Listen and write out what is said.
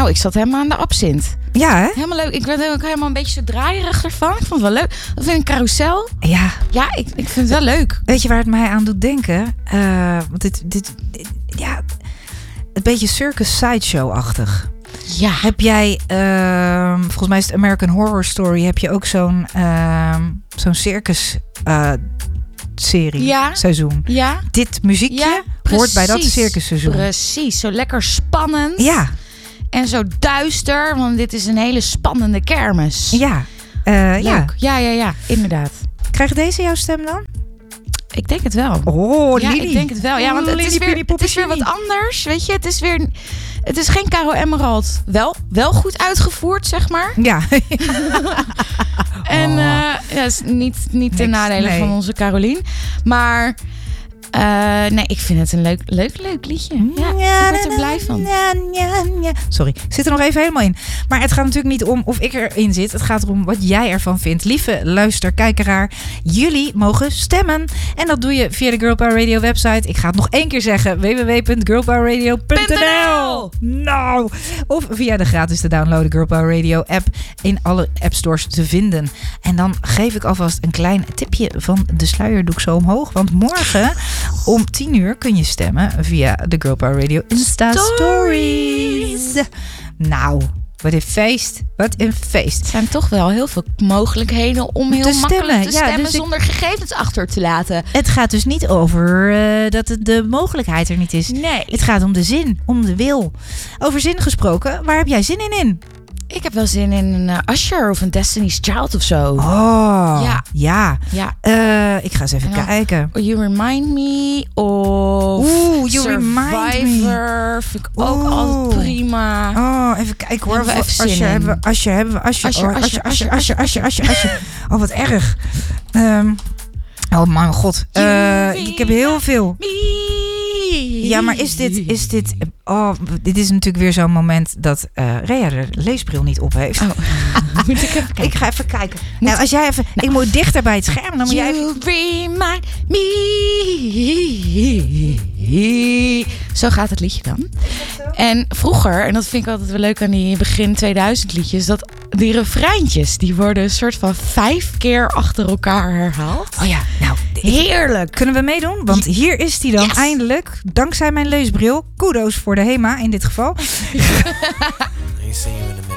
Nou, ik zat helemaal aan de absint. Ja, hè? Helemaal leuk. Ik werd ook helemaal een beetje zo draaierig ervan. Ik vond het wel leuk. Dat vind ik een carousel. Ja. Ja, ik vind het wel leuk. Weet je waar het mij aan doet denken? Want dit, een beetje circus sideshow-achtig. Ja. Heb jij, volgens mij is het American Horror Story, heb je ook zo'n circus serie, seizoen. Ja. Dit muziekje hoort bij dat circusseizoen. Precies, zo lekker spannend. Ja. En zo duister, want dit is een hele spannende kermis. Ja. Leuk. Ja, inderdaad. Krijgt deze jouw stem dan? Ik denk het wel. Oh, ja, Lili. ik denk het wel. Ja, want het is weer wat anders, weet je. Het is geen Caro Emerald. Wel goed uitgevoerd, zeg maar. Ja. En dat is niet ten nadele van onze Carolien. Maar nee, ik vind het een leuk liedje. Ja, ik word er blij van. Sorry, ik zit er nog even helemaal in. Maar het gaat natuurlijk niet om of ik erin zit. Het gaat erom wat jij ervan vindt. Lieve kijkeraar, jullie mogen stemmen. En dat doe je via de Girl Power Radio website. Ik ga het nog één keer zeggen. www.girlpowerradio.nl. Nou, of via de gratis te downloaden Girl Power Radio app in alle appstores te vinden. En dan geef ik alvast een klein tipje van de sluier doe ik zo omhoog. Want morgen om 10:00 kun je stemmen via de Girl Power Radio Insta Stories. Nou, wat een feest. Wat een feest. Er zijn toch wel heel veel mogelijkheden om heel makkelijk te stemmen dus zonder gegevens achter te laten. Het gaat dus niet over dat de mogelijkheid er niet is. Nee. Het gaat om de zin, om de wil. Over zin gesproken, waar heb jij zin in? Ik heb wel zin in een Usher of een Destiny's Child of zo. Oh, ja. Ik ga eens even kijken. You Remind Me of Survivor vind ik ook altijd prima. Oh, even kijken hoor. Usher. Oh, wat erg. Oh mijn god. Ik heb heel veel. Ja, maar is dit... Oh, dit is natuurlijk weer zo'n moment dat Rea de leesbril niet op heeft. Oh. Moet ik even kijken? Ik ga even kijken. Nou, als jij even... Ik moet dichter bij het scherm. Dan moet jij even... Remind me. Zo gaat het liedje dan. En vroeger, en dat vind ik altijd wel leuk aan die begin 2000 liedjes, dat die refreintjes, die worden een soort van 5 keer achter elkaar herhaald. Oh ja, nou. Heerlijk. Kunnen we meedoen? Want hier is die dan eindelijk. Dankzij mijn leesbril. Kudos voor de HEMA in dit geval.